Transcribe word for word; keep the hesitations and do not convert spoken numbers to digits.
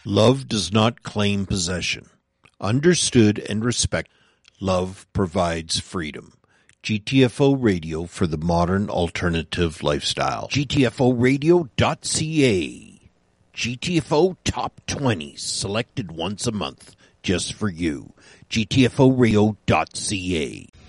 Love does not claim possession. Understood and respected, love provides freedom. G T F O Radio for the modern alternative lifestyle. G T F O radio dot C A. G T F O Top twenties, selected once a month, just for you. G T F O radio dot C A.